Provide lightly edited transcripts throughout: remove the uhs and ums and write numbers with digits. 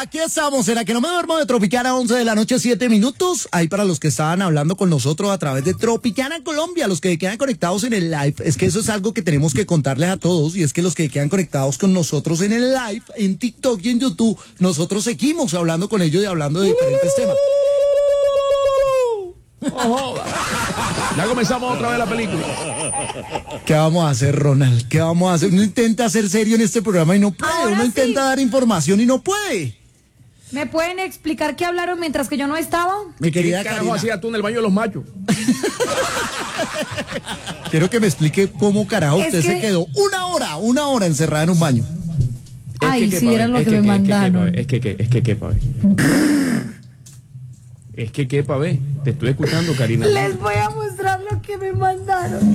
Aquí estamos, en la que no me duermo de Tropicana, 11 de la noche, 7 minutos. Ahí para los que estaban hablando con nosotros a través de Tropicana Colombia, los que quedan conectados en el live. Es que eso es algo que tenemos que contarles a todos, y es que los que quedan conectados con nosotros en el live, en TikTok y en YouTube, nosotros seguimos hablando con ellos y hablando de diferentes temas. Oh, ya comenzamos otra vez la película. ¿Qué vamos a hacer, Ronald? ¿Qué vamos a hacer? Uno intenta ser serio en este programa y no puede. Ahora Uno intenta dar información y no puede. ¿Me pueden explicar qué hablaron mientras que yo no estaba? Mi querida ¿Qué carajo Karina, hacías tú en el baño de los machos? quiero que me explique cómo carajo Es usted que- se quedó una hora encerrada en un baño. Ay, que sí, pa' era ver, lo que me mandaron. Es que pa' ver. Es que pa' ver. Te estoy escuchando, Karina. Les voy a mostrar lo que me mandaron.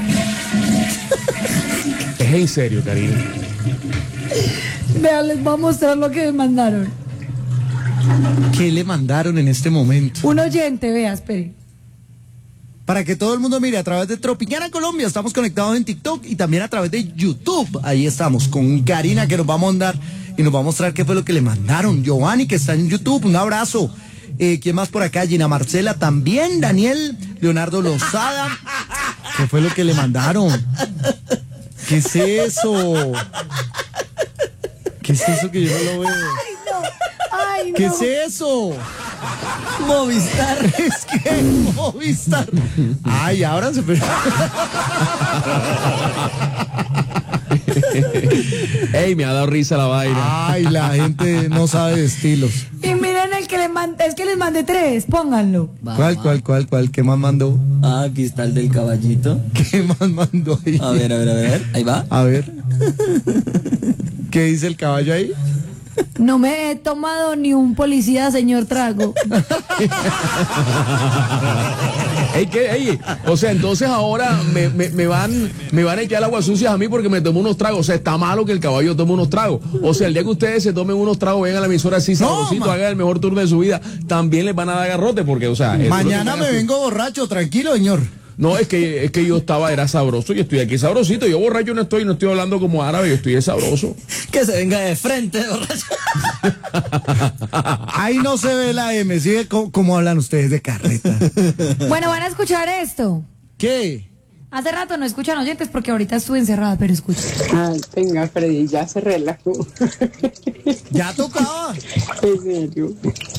Es en serio, Karina. Vean, les voy a mostrar lo que me mandaron. ¿Qué le mandaron en este momento? Un oyente, vea, espere. Para que todo el mundo mire a través de Tropicana Colombia, estamos conectados en TikTok y también a través de YouTube. Ahí estamos con Karina, que nos va a mandar y nos va a mostrar qué fue lo que le mandaron. Giovanni, que está en YouTube, un abrazo. ¿Quién más por acá? Gina Marcela también, Daniel, Leonardo Lozada. ¿Qué fue lo que le mandaron? ¿Qué es eso? ¿Qué es eso que yo no lo veo? Ay, no. ¿Qué es eso? Movistar. Es que Movistar. Ay, ábranse, pero. Ey, me ha dado risa la vaina. Ay, la gente no sabe de estilos. Y miren el que les mandé, es que les mandé 3, pónganlo. ¿Cuál? ¿Qué más mandó? Ah, aquí está el del caballito. ¿Qué más mandó ahí? A ver, ahí va. A ver. ¿Qué dice el caballo ahí? No me he tomado ni un policía, señor Trago. Ey, o sea, entonces ahora me van a echar el agua sucia a mí porque me tomo unos tragos. O sea, está malo que el caballo tome unos tragos. O sea, el día que ustedes se tomen unos tragos, vengan a la emisora así sabrosito, hagan el mejor turno de su vida, también les van a dar garrote porque, o sea... Mañana me vengo borracho, tranquilo, señor. No, es que yo era sabroso y estoy aquí sabrosito. Yo borracho no estoy hablando como árabe, yo estoy sabroso. Que se venga de frente, borracho. Ahí no se ve la M, ¿sí ve cómo hablan ustedes de carreta? Bueno, van a escuchar esto. ¿Qué? Hace rato no escuchan oyentes porque ahorita estuve encerrada, pero escuchen. Ay, venga, Freddy, ya se relajó. Ya tocaba. En serio.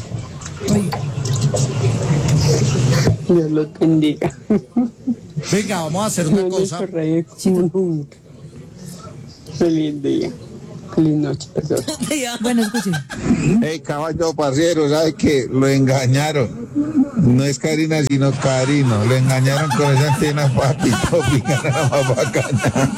Dios los bendiga. Venga, vamos a hacer una No les cosa. sonreí como nunca. Feliz día. Feliz noche, perdón. Bueno, escuchen. Hey, caballo parcero, ¿sabe que lo engañaron? No es Karina, sino Karino. Lo engañaron con esa antena patito, era más bacana.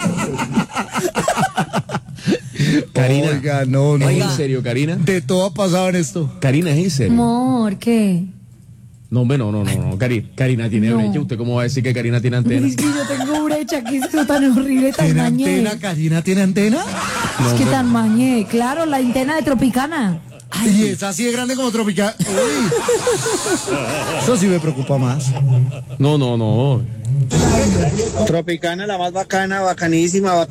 Karina. Oiga, no. ¿Es en serio, Karina? De todo ha pasado en esto. Karina, ¿es en serio? Amor, ¿qué? No, hombre, no. Karina tiene No. brecha. ¿Usted cómo va a decir que Karina tiene antena? Es que yo tengo brecha, que esto tan horrible, tan ¿Tiene mañé. antena? ¿Karina tiene antena? Es que tan mañé. Claro, la antena de Tropicana. Y es así de grande como Tropical. Uy. Eso sí me preocupa más. No. Tropicana, la más bacana, bacanísima.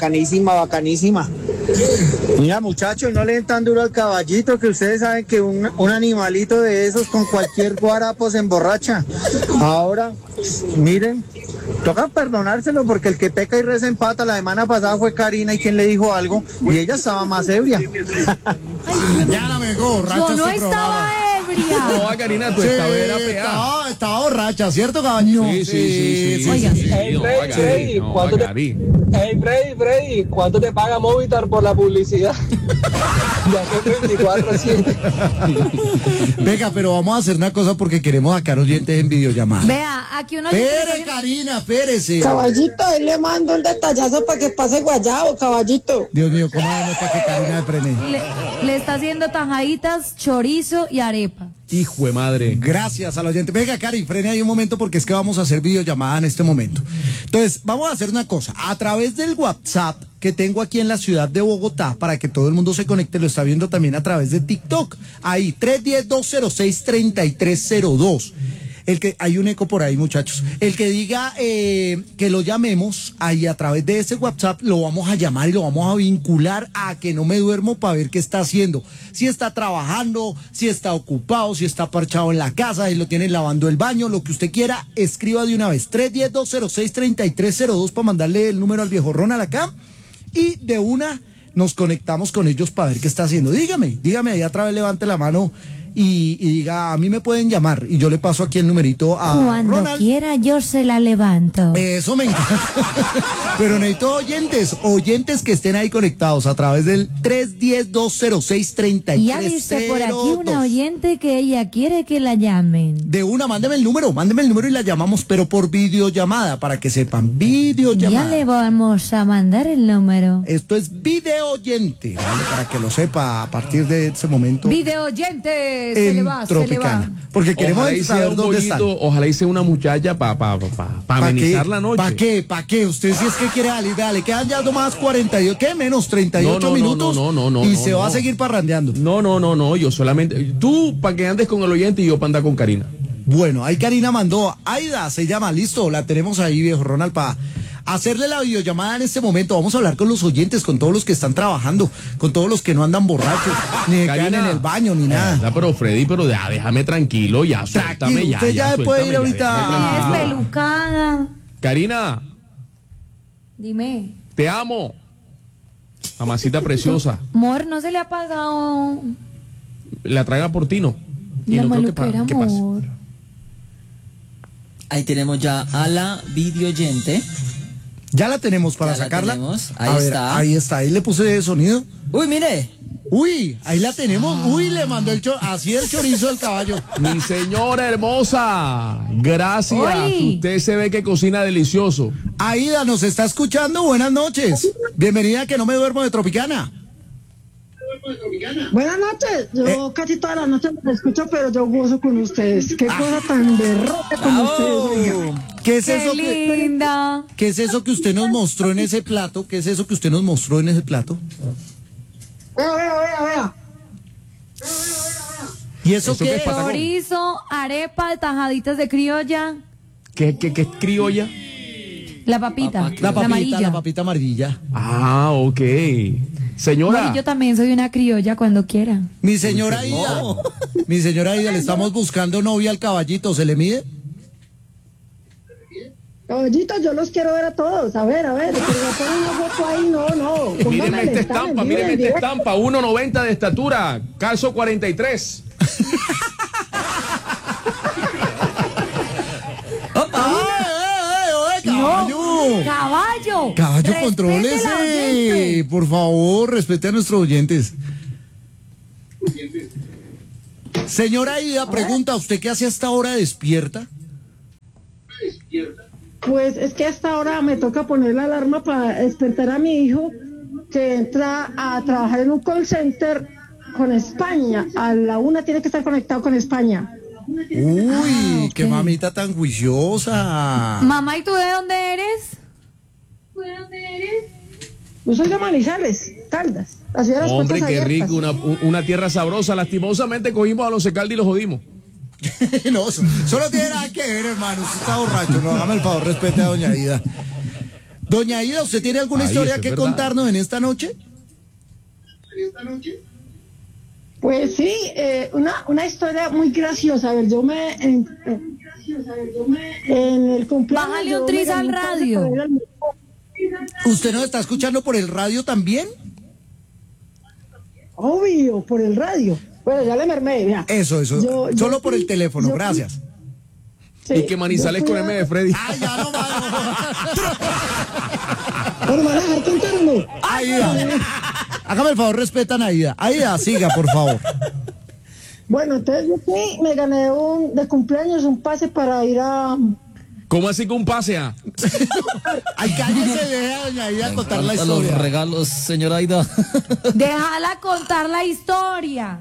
Mira, muchachos, no le den tan duro al caballito, que ustedes saben que un animalito de esos con cualquier guarapo se emborracha. Ahora, miren, toca perdonárselo porque el que peca y reza empata. La semana pasada fue Karina y quien le dijo algo y ella estaba más ebria. Ya la vengo borracha. Yo no este estaba ebria. No, Karina, tú estabas pegada. estaba borracha, ¿cierto, caballero? Sí. Oigan. Hey, Freddy, ¿cuánto Hey, Freddy, ¿cuánto te paga Movistar por la publicidad? Ya que 24/7. Venga, pero vamos a hacer una cosa porque queremos sacar oyentes en videollamada. Vea, aquí uno... Espere, Karina, espérese. Caballito, ahí le mando un detallazo para que pase guayabo, caballito. Dios mío, ¿cómo vamos para que Karina me frene? Le está haciendo tajaditas, chorizo y arepa. Hijo de madre. Gracias al oyente. Venga, Cari, frene ahí un momento porque es que vamos a hacer videollamada en este momento. Entonces, vamos a hacer una cosa. A través del WhatsApp que tengo aquí en la ciudad de Bogotá, para que todo el mundo se conecte, lo está viendo también a través de TikTok. Ahí, 310-206-3302. El que hay un eco por ahí, muchachos. El que diga que lo llamemos ahí a través de ese WhatsApp, lo vamos a llamar y lo vamos a vincular a que no me duermo para ver qué está haciendo. Si está trabajando, si está ocupado, si está parchado en la casa, si lo tiene lavando el baño, lo que usted quiera, escriba de una vez. 310-206-3302 para mandarle el número al viejo Ronald acá. Y de una nos conectamos con ellos para ver qué está haciendo. Dígame ahí a través, levante la mano y diga, a mí me pueden llamar y yo le paso aquí el numerito a Cuando Ronald. quiera yo se la levanto. Eso me encanta. Pero necesito oyentes que estén ahí conectados a través del 310-206-3302. Y ha visto por aquí una oyente que ella quiere que la llamen. De una, mándeme el número y la llamamos, pero por videollamada, para que sepan, Ya videollamada. le vamos a mandar el número. Esto es video oyente, ¿vale? Para que lo sepa a partir de ese momento. Video oyente, se en le va. Tropicana. Porque queremos Ojalá hice saber un dónde están. bollito, ojalá hice una muchacha para amenizar la noche. ¿Para qué? Usted si es que quiere salir, dale, quedan ya nomás 48, ¿qué? Menos 38 No, minutos y se va a no. seguir parrandeando. No, yo solamente, tú para que andes con el oyente y yo para andar con Karina. Bueno, ahí Karina mandó, Aida se llama, listo, la tenemos ahí, viejo Ronald, para hacerle la videollamada en este momento. Vamos a hablar con los oyentes, con todos los que están trabajando, con todos los que no andan borrachos, ni quedan en el baño, ni nada. Pero Freddy, déjame tranquilo, ya, suéltame, ya. Usted ya puede ir suéltame, ahorita. déjame Es tranquilo. pelucada. Karina, Dime. te amo. Mamacita preciosa. Amor, no se le ha apagado La traiga por Tino. Y la no creo que maluquera, ¿qué pasa? amor. Ahí tenemos ya a la videoyente. Ya la tenemos para Ya la sacarla. tenemos, A ver, ahí está, ahí le puse sonido. Uy, mire. Uy, ahí la tenemos. Uy, le mandó así el chorizo del caballo. Mi señora hermosa, gracias. Oli. Usted se ve que cocina delicioso. Aida, ¿nos está escuchando? Buenas noches. Bienvenida a Que No Me Duermo de Tropicana. Buenas noches, yo casi todas las noches los escucho, pero yo gozo con ustedes. Qué cosa tan berroca con ustedes, oiga. ¿Qué es Qué eso linda. ¿Qué es eso que usted nos mostró en ese plato? ¿Qué es eso que usted nos mostró en ese plato? Vea. ¿Y eso ¿Eso qué qué es, es? patacón? Chorizo, arepa, tajaditas de criolla, ¿Qué es criolla? la papita, La amarilla. papita amarilla. Ah, ok. Señora. No, y yo también soy una criolla cuando quiera. Mi señora Aida, le estamos buscando novia al caballito, ¿se le mide? Caballitos, yo los quiero ver a todos. A ver, pero me ponen una foto ahí, no. Míreme esta estampa, miren, 1.90 de estatura, calzo 43. Caballo. ¡Caballo! Caballo, Respete la contrólese. oyente. Por favor, respete a nuestros oyentes. Señora Aida, pregunta, ¿usted qué hace a esta hora despierta? Pues es que a esta hora me toca poner la alarma para despertar a mi hijo, que entra a trabajar en un call center con España. A la 1 tiene que estar conectado con España. Uy, ok. qué mamita tan juiciosa. Mamá, ¿y tú de dónde eres? Yo soy de Manizales, Caldas. La ciudad de las Hombre, puertas qué abiertas. rico, una tierra sabrosa. Lastimosamente cogimos a los Secaldi y los jodimos. No, eso no tiene nada que ver, hermano. Usted está borracho. No, hágame el favor, respete a doña Aida. Doña Aida, ¿usted tiene alguna Ay, historia eso es que verdad. contarnos en esta noche? Pues sí, una historia muy graciosa. A ver, yo me... En el cumpleaños... Bájale yo un me tris gané al un pase radio. para ir al- ¿Usted nos está escuchando por el radio también? Obvio, por el radio. Bueno, ya le mermé, vea. Eso. Yo Solo por fui- el teléfono, yo fui- gracias. Sí, Y que Manizales yo fui con a- M de Freddy. Ah, ya no, mano. Bueno, ¿me van a dejar contarlo? Aida. Hágame el favor, respetan a Aida. Aida, siga, por favor. Bueno, entonces yo fui, me gané de cumpleaños un pase para ir a... ¿Cómo así que un pase a? Ay, cállese, deje a doña Aida contar la Los historia. regalos, señora Aida. Déjala contar la historia.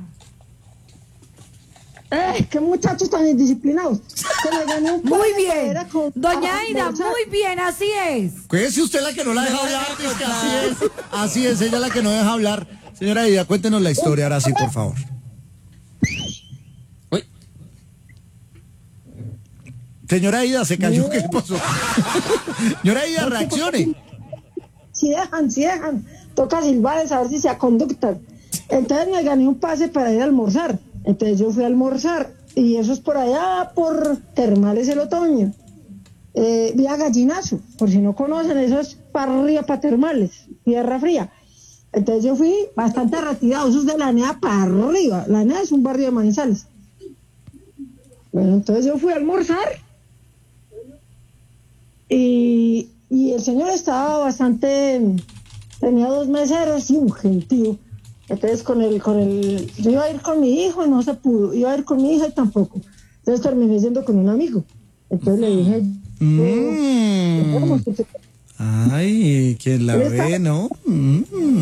¡Qué muchachos tan indisciplinados! Que me gané un Muy pase para bien. ir a comprar Doña Aida, bolsa. muy bien, así es. Cuídese usted la que no la deja hablar, es que así es, ella la que no deja hablar. Señora Aida, cuéntenos la historia ahora sí, por favor. Uy, Señora Aida, se cayó, ¿qué le pasó? Señora Aida, reaccione. Si dejan, toca silbarles a ver si se aconductan. Entonces me gané un pase para ir a almorzar. Entonces yo fui a almorzar y eso es por allá, por Termales el Otoño. Vía Gallinazo, por si no conocen, eso es para arriba, para Termales, Tierra Fría. Entonces yo fui bastante retirado, eso es de la NEA para arriba. La NEA es un barrio de Manizales. Bueno, entonces yo fui a almorzar y el señor estaba bastante, tenía 2 meseros y un gentío. Entonces yo iba a ir con mi hijo y no se pudo, iba a ir con mi hija y tampoco. Entonces terminé yendo con un amigo. Entonces le dije, ay, ¿quién la ve, no? Un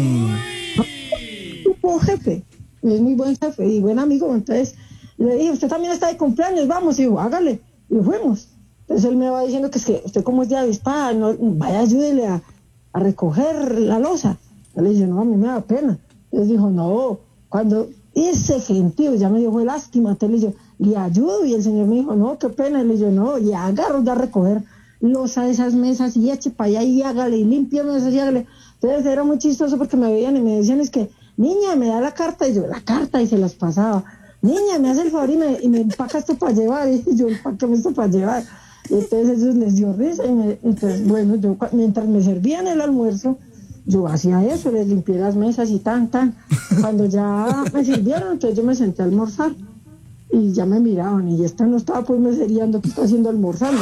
buen jefe, es muy buen jefe y buen amigo. Entonces le dije, usted también está de cumpleaños, vamos, y dijo, hágale, y fuimos. Entonces él me va diciendo que es que usted como es de avispada, no, vaya, ayúdele a recoger la loza. Yo le dije, no, a mí me da pena. Entonces dijo, no, cuando ese gentío ya me dio fue lástima. Entonces le dije, le ayudo, y el señor me dijo, no, qué pena. Y le dije, no, y agarro ya a recoger loza de esas mesas y eche para allá y hágale, y limpia mesas y hágale. Entonces era muy chistoso porque me veían y me decían, es que, niña, me da la carta, y yo, la carta, y se las pasaba. Niña, me hace el favor y me empaca esto para llevar, y yo, empácame esto para llevar. Y entonces ellos les dio risa, entonces, bueno, yo mientras me servían el almuerzo, yo hacía eso, les limpié las mesas y tan. Cuando ya me sirvieron, entonces yo me senté a almorzar y ya me miraban, y esta no estaba pues meseriando, que está haciendo almorzando.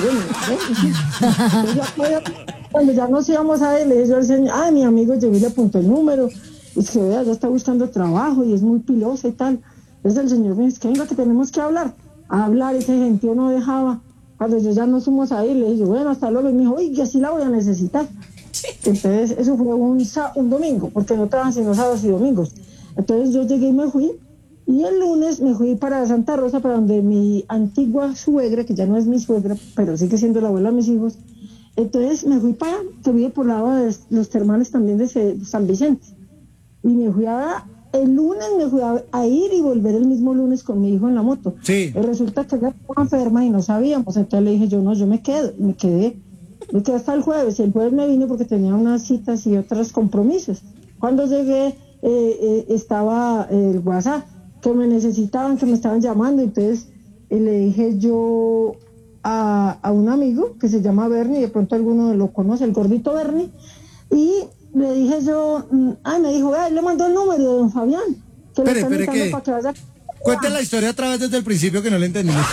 Bueno, cuando ya nos íbamos a él, le dije yo al señor, mi amigo llegó y le apuntó el número, y que vea, ya está buscando trabajo y es muy pilosa y tal. Entonces el señor me dice, que venga, que tenemos que hablar. Ese gentío no dejaba. Cuando yo ya nos fuimos a ir, le dije, bueno, hasta luego. Y me dijo, uy, que sí la voy a necesitar. Entonces eso fue un domingo, porque no trabajan sino sábados y domingos. Entonces yo llegué y me fui, y el lunes me fui para Santa Rosa, para donde mi antigua suegra, que ya no es mi suegra, pero sigue siendo la abuela de mis hijos. Entonces me fui para, que vive por el lado de los Termales también de San Vicente. Y me fui el lunes me fui a ir y volver el mismo lunes con mi hijo en la moto. Sí. Y resulta que ella estaba enferma y no sabíamos. Entonces le dije yo, no, yo me quedé hasta el jueves. Y el jueves me vine porque tenía unas citas y otros compromisos. Cuando llegué, estaba el WhatsApp, que me necesitaban, que me estaban llamando. Entonces le dije yo a un amigo que se llama Bernie, de pronto alguno lo conoce, el gordito Bernie, y le dije yo, me dijo, le mandó el número de don Fabián, que espere, le están para que vaya. Cuente la historia otra vez desde el principio, que no le entendimos.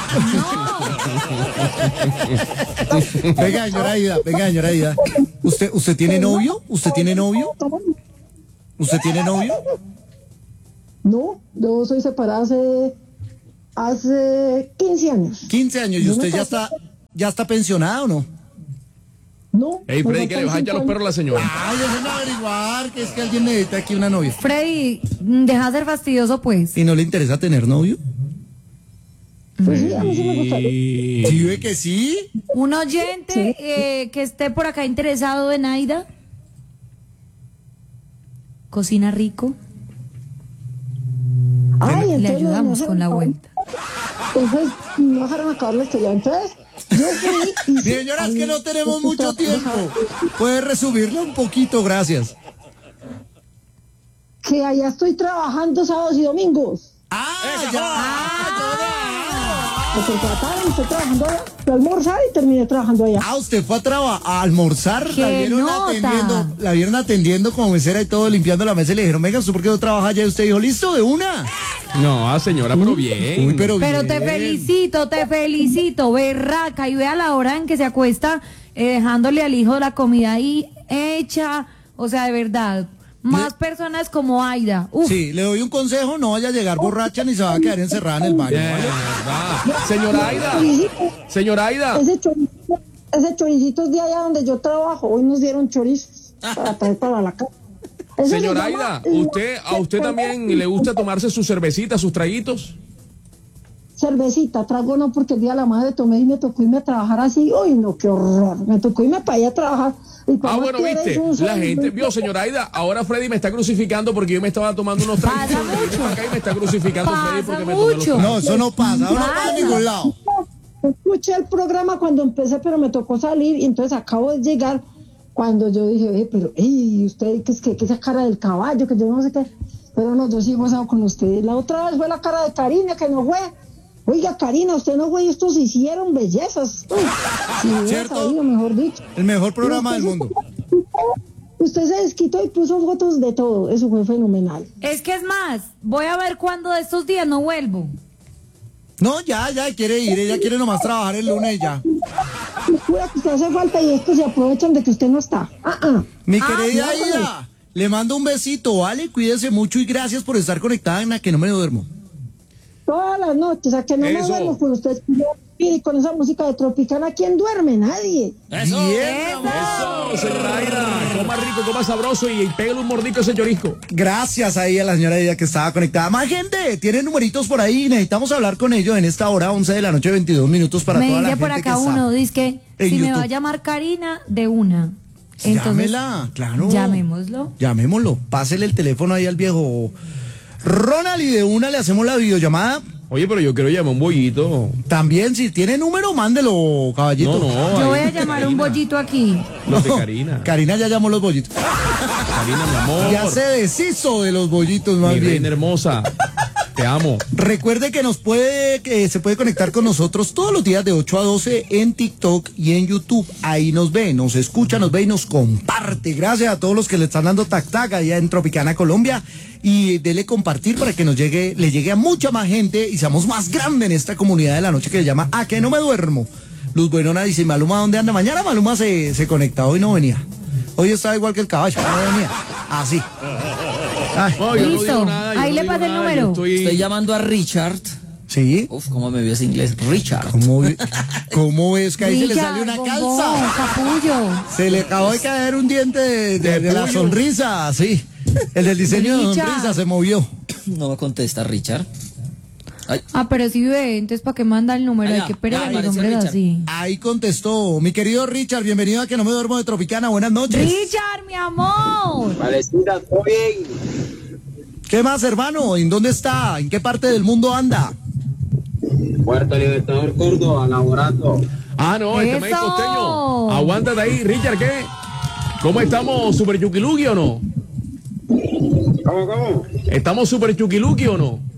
Venga, señora Aida. ¿Usted tiene novio? ¿Usted tiene novio? No, yo soy separada hace 15 años. 15 años, ¿y usted ya está pensionada o no? No. Ey, Freddy, que le bajan ya los perros a la señora. Déjenme averiguar, que es que alguien necesita aquí una novia. Freddy, deja de ser fastidioso, pues. ¿Y no le interesa tener novio? Pues sí, a mí sí me gusta. ¿Sí ve que sí? Un oyente que esté por acá interesado en Aida. Cocina rico. Le ayudamos con la vuelta. Entonces, no dejaron acabar la historia. Entonces, yo fui. Señoras, que no tenemos mucho tiempo. ¿Puede resumirlo un poquito? Gracias. Que allá estoy trabajando sábados y domingos. Me contrataron, estoy trabajando allá. Fui a almorzar y terminé trabajando allá. Usted fue a almorzar. ¡Qué nota! La vieron atendiendo como mesera y todo, limpiando la mesa, y le dijeron, venga, ¿usted por qué no trabaja allá? Y usted dijo, listo, de una. No, señora, pero bien. Uy, pero bien. Te felicito, berraca. Y vea la hora en que se acuesta dejándole al hijo la comida ahí hecha. O sea, de verdad, más personas como Aida. Uf. Sí, le doy un consejo, no vaya a llegar borracha ni se va a quedar encerrada en el baño. ¿Vale? Señora Aida. Ese choricito es de allá donde yo trabajo. Hoy nos dieron chorizos para traer para la casa. Señora Aida, ¿a usted también le gusta tomarse sus cervecitas, sus traguitos? Cervecita, trago no, porque el día de la madre tomé y me tocó irme a trabajar así. Uy, no, qué horror. Me tocó irme para allá a trabajar. Bueno, viste, la gente vio, señora Aida, ahora Freddy me está crucificando porque yo me estaba tomando unos traguitos y me está crucificando Freddy porque me tomé los tragos. No, eso no pasa a ningún lado. escuché el programa cuando empecé, pero me tocó salir y entonces acabo de llegar cuando yo dije, pero, usted, ¿qué es que esa cara del caballo? Que yo no sé qué. Pero no, yo sí he gozado con ustedes. La otra vez fue la cara de Karina, que no fue. Oiga, Karina, usted no fue y estos hicieron bellezas. Si hubiera ¿cierto? sabido, mejor dicho. El mejor programa del mundo. Usted se desquitó y puso fotos de todo. Eso fue fenomenal. Es que es más, voy a ver cuándo de estos días no vuelvo. No, ya quiere ir, ella quiere nomás trabajar el lunes y ya. Jura que usted hace falta y estos se aprovechan de que usted no está. Mi querida no, Ida, le mando un besito, ¿vale? Cuídese mucho y gracias por estar conectada en la que no me duermo. Todas las noches, a que no me Eso. duermo con ustedes. Y con esa música de Tropicana, ¿quién duerme? Nadie. Eso. Bien, Eso, señora Aida. Coma rico, coma sabroso y pégale un mordico a ese chorisco. gracias ahí a la señora Ida que estaba conectada. Más gente, tienen numeritos por ahí, necesitamos hablar con ellos en esta hora, 11 de la noche, 22 minutos para Me toda la dice gente por acá que está uno, dice que en si me va a YouTube. llamar Karina, de una. Entonces, Llámela, claro. llamémoslo. Llamémoslo, pásele el teléfono ahí al viejo Ronald y de una le hacemos la videollamada. Oye, pero yo quiero llamar un bollito. También, si tiene número, mándelo, caballito. No. Yo voy a ahí, llamar Karina. un bollito aquí. Los de Karina. Karina ya llamó los bollitos. Karina, mi amor. Ya se deshizo de los bollitos, más Mi bien. reina hermosa. Te amo. Recuerde que se puede conectar con nosotros todos los días de 8 a 12 en TikTok y en YouTube. Ahí nos ve, nos escucha, nos ve y nos comparte. Gracias a todos los que le están dando tac allá en Tropicana, Colombia. Y dele compartir para que le llegue a mucha más gente y seamos más grande en esta comunidad de la noche que se llama A que no me duermo. Luz Buenona dice, Maluma, ¿dónde anda? Mañana Maluma se conecta, hoy no venía. Hoy estaba igual que el caballo, no venía. Así. Ay, No, yo no Listo. digo nada, yo Ahí no le digo pasé el nada, número. yo Estoy llamando a Richard. sí. Uf, cómo me vio ese inglés. Richard. ¿Cómo ves que ahí se le Richard, sale una bombón, calza? capullo. Se le acabó de caer un diente de la puño. sonrisa, sí. El del diseño de Richard. sonrisa se movió. No me contesta Richard. Ay, Ah, pero sí ve, entonces ¿para qué manda el número? Ah, Hay ya, que ya esperar apareció los hombres Richard. así. Ahí contestó mi querido Richard, bienvenido a Que no me duermo de Tropicana, buenas noches. Richard, mi amor. Valecita, todo bien. ¿Qué más, hermano? ¿En dónde está? ¿En qué parte del mundo anda? Puerto Libertador, Córdoba, laborando. Ah, no, este ¡Eso! maíz costeño. Aguántate ahí, Richard, ¿qué? ¿Cómo estamos? ¿Super chuquiluqui o no? ¿Cómo? ¿Estamos super chuquiluqui o no?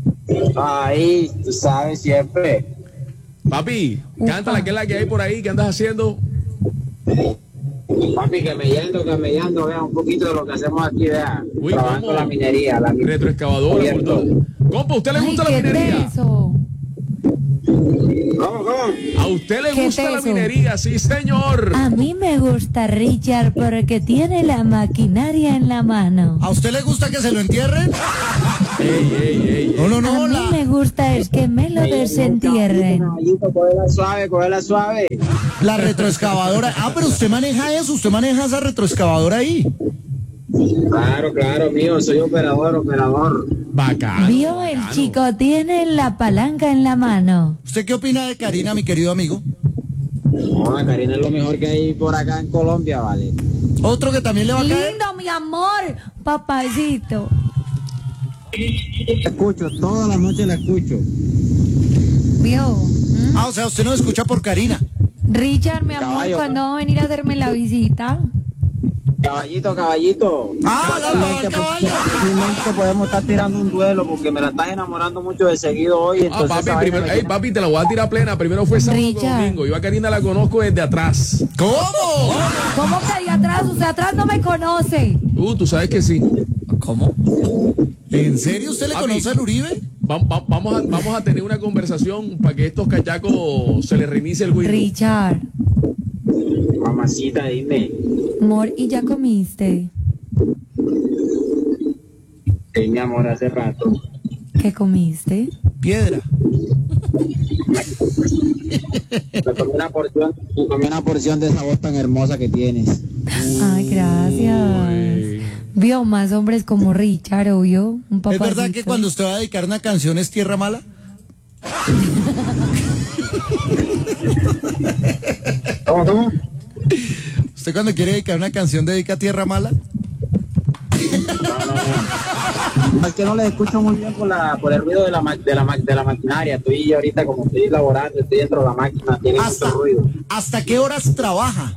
Ahí, tú sabes, siempre. Papi, cántala, que es la que hay por ahí, ¿qué andas haciendo? Papi, camellando, vea un poquito de lo que hacemos aquí, vea. Uy, Trabajando ¿cómo? la minería. Retroexcavadora, por Abierto. todo. Compa, ¿a usted le Ay, gusta la qué minería? teso. ¿Cómo? ¿A usted le Qué gusta la teso. minería? Sí, señor. A mí me gusta Richard porque tiene la maquinaria en la mano. ¿A usted le gusta que se lo entierren? Ey. No, A mí me gusta es que me lo desentierren. Caballito, cógela suave. La retroexcavadora. Ah, pero usted maneja eso, usted maneja esa retroexcavadora ahí. Claro, mío, soy operador. Bacán. Vio, el chico tiene la palanca en la mano. ¿Usted qué opina de Karina, mi querido amigo? No, Karina es lo mejor que hay por acá en Colombia, vale. Otro que también le va a caer. Lindo, mi amor, papacito. La escucho, todas las noches la escucho. Vio. Ah, o sea, usted no escucha por Karina. Richard, mi amor, Caballo. ¿cuándo va a venir a hacerme la visita? Caballito. Ah, la caballo. Fácilmente podemos estar tirando un duelo porque me la estás enamorando mucho de seguido hoy. Ah, Entonces, papi, esa vaina primero, me ey, papi, te la voy a tirar plena. Primero fue sábado y Richard. domingo. Yo a Karina la conozco desde atrás. ¿Cómo? ¿Cómo que de atrás? Usted atrás no me conoce. Tú sabes que sí. ¿Cómo? ¿En serio usted le Papi. conoce al Uribe? Vamos a tener una conversación para que estos cachacos se les reinicie el juicio. Richard, Mamacita, dime. amor, ¿y ya comiste? Sí, mi amor, hace rato. ¿Qué comiste? Piedra. Me comí una porción de esa voz tan hermosa que tienes. Ay, gracias. Vio más hombres como Richard, obvio. Un ¿Es papacito. verdad que cuando usted va a dedicar una canción es Tierra Mala? ¿Cómo? ¿Usted cuando quiere dedicar una canción dedica Tierra Mala? Es que no les escucho muy bien por el ruido de la maquinaria. Estoy ahorita como estoy laborando, estoy dentro de la máquina, tiene mucho ruido. ¿Hasta qué horas trabaja?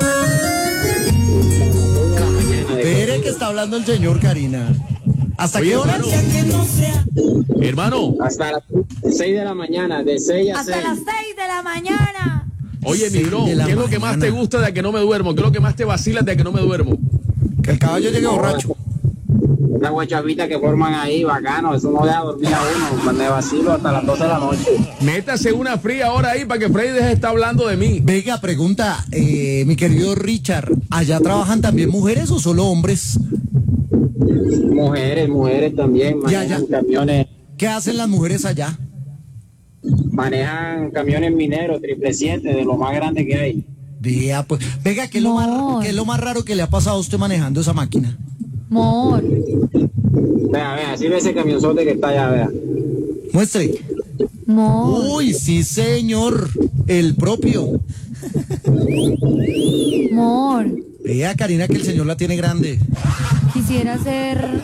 Espere que está hablando el señor, Karina. ¿Hasta Oye, qué horas? Hermano, Hasta las 6 de la mañana, de 6 a 6. Hasta las 6 de la mañana. oye, mi Sí, bro, de la ¿qué es lo que más mañana. te gusta de a que no me duermo? ¿Qué es lo que más te vacila de a que no me duermo? Que el caballo llegue borracho. La guachavita que forman ahí, bacano, eso no deja dormir a uno, me vacilo hasta las 12 de la noche. Métase una fría ahora ahí para que Freddy deje de estar hablando de mí. Venga, pregunta, mi querido Richard, ¿allá trabajan también mujeres o solo hombres? Mujeres también, Ya, manejan ya. camiones, ¿Qué hacen las mujeres allá? manejan camiones mineros, 777, de lo más grande que hay. Vea, pues, venga, ¿qué es lo No. qué es lo más raro que le ha pasado a usted manejando esa máquina? Amor, Vea, así ve ese camionzote que está allá, vea. Muestre. amor, Uy, sí, señor, el propio. amor. Vea, Karina, que el señor la tiene grande. Quisiera ser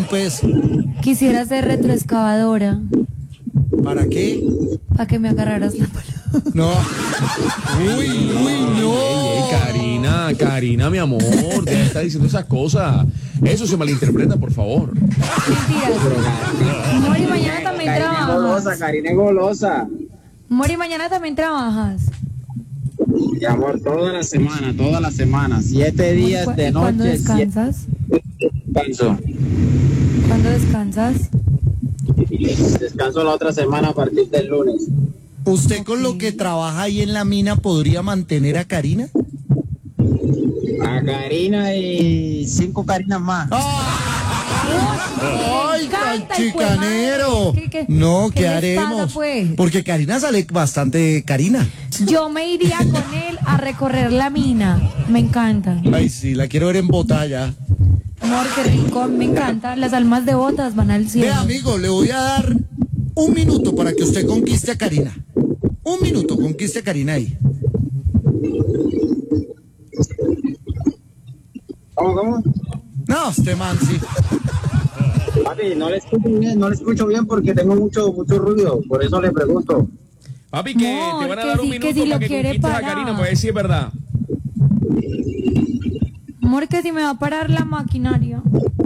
retroexcavadora. ¿Para qué? Para que me agarraras la mano. No. Uy, no. Ey, Karina, mi amor, deja de estar diciendo esas cosas. Eso se malinterpreta, por favor. Mentira. Amor, y mañana también trabajas. Karina es golosa. Amor, y mañana también trabajas. Mi amor, toda la semana, 7 días de ¿Cuándo noche, 7 descansas? descanso. ¿Cuándo descansas? Descanso la otra semana a partir del lunes. ¿Usted con lo que trabaja ahí en la mina podría mantener a Karina? A Karina y 5 Karinas más. ¡Ay, tan encanta, hijo de chicanero! madre. ¿Qué- No, qué ¿qué les haremos? pasa, pues? Porque Karina sale bastante Karina. Yo me iría con él a recorrer la mina. Me encanta. Ay, sí, la quiero ver en botalla. Amor, qué rico. Me encanta. Las almas de botas van al cielo. Ve, amigo, le voy a dar 1 minuto para que usted conquiste a Karina. 1 minuto, conquiste a Karina ahí. ¿Cómo? No, este man, sí. Papi, no le escucho bien porque tengo mucho ruido, por eso le pregunto. Papi, que Amor, te van a que dar un sí, que minuto si lo para que quiere conquistes a parar. Karina, para ver si es verdad. Amor, que si me va a parar la maquinaria.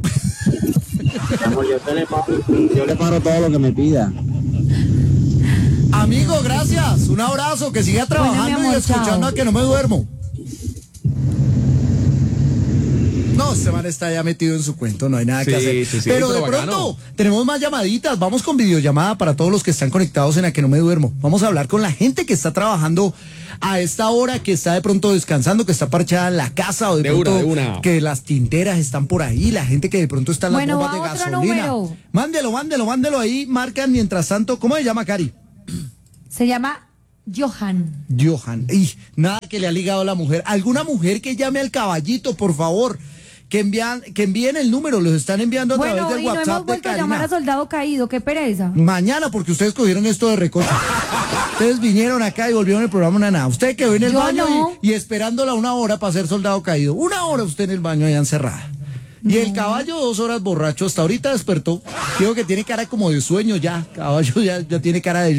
Amor, yo le paro todo lo que me pida. Amigo, gracias. Un abrazo, que siga trabajando mi amor, y escuchando chao. a que no me duermo. No, este man está ya metido en su cuento, no hay nada que hacer. Sí, pero de pero bacano. pronto tenemos más llamaditas. Vamos con videollamada para todos los que están conectados en A Que No Me Duermo. Vamos a hablar con la gente que está trabajando a esta hora, que está de pronto descansando, que está parchada en la casa o de pronto de una. que las tinteras están por ahí, la gente que de pronto está en las Bueno, bombas de va otro gasolina. número. Mándelo ahí, marcan mientras tanto. ¿Cómo se llama, Cari? Se llama Johan. Johan. Y nada que le ha ligado a la mujer. ¿Alguna mujer que llame al caballito, por favor? Que envíen el número, los están enviando a Bueno, través del y no hemos WhatsApp de vuelto a llamar a Karina. Soldado Caído, qué pereza. Mañana, porque ustedes cogieron esto de recocha. Ustedes vinieron acá y volvieron el programa una nada. Usted quedó en el Yo baño no. y esperándola 1 hora para ser soldado caído. 1 hora usted en el baño allá encerrada. Y el caballo 2 horas borracho, hasta ahorita despertó. Digo que tiene cara como de sueño ya. Caballo ya tiene cara de